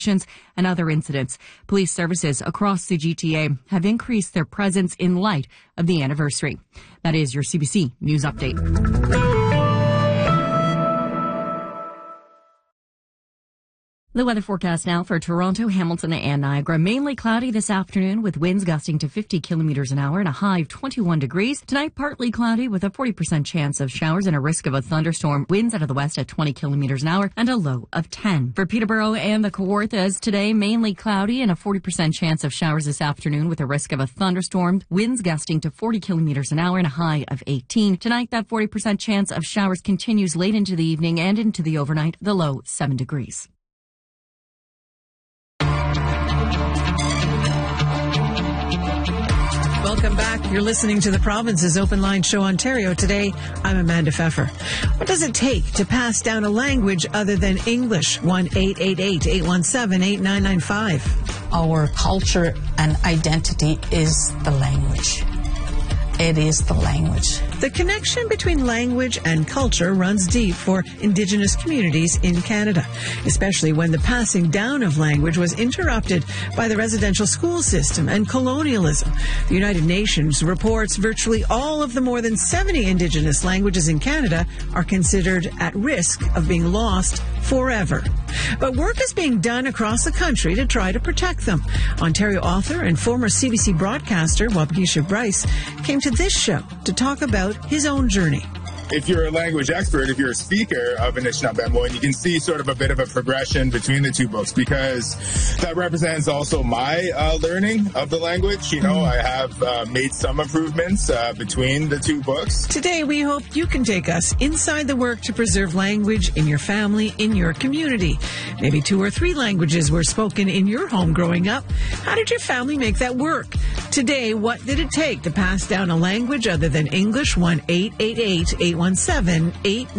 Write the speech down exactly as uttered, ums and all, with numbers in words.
and other incidents. Police services across the G T A have increased their presence in light of the anniversary. That is your C B C News Update. The weather forecast now for Toronto, Hamilton, and Niagara. Mainly cloudy this afternoon with winds gusting to fifty kilometers an hour and a high of twenty-one degrees. Tonight, partly cloudy with a forty percent chance of showers and a risk of a thunderstorm. Winds out of the west at twenty kilometers an hour and a low of ten. For Peterborough and the Kawarthas today, mainly cloudy and a forty percent chance of showers this afternoon with a risk of a thunderstorm. Winds gusting to forty kilometers an hour and a high of eighteen. Tonight, that forty percent chance of showers continues late into the evening and into the overnight, the low seven degrees. Welcome back. You're listening to the Province's Open Line Show Ontario. Today, I'm Amanda Pfeffer. What does it take to pass down a language other than English? one eight eight eight, eight one seven, eight nine nine five. Our culture and identity is the language. It is the language. The connection between language and culture runs deep for Indigenous communities in Canada, especially when the passing down of language was interrupted by the residential school system and colonialism. The United Nations reports virtually all of the more than seventy Indigenous languages in Canada are considered at risk of being lost forever. But work is being done across the country to try to protect them. Ontario author and former C B C broadcaster Waukesha Bryce came to this show to talk about his own journey. If you're a language expert, if you're a speaker of Anishinaabe, you can see sort of a bit of a progression between the two books because that represents also my uh, learning of the language. You know, I have uh, made some improvements uh, between the two books. Today, we hope you can take us inside the work to preserve language in your family, in your community. Maybe two or three languages were spoken in your home growing up. How did your family make that work? Today, what did it take to pass down a language other than English? one eight eight eight, eight one seven, eight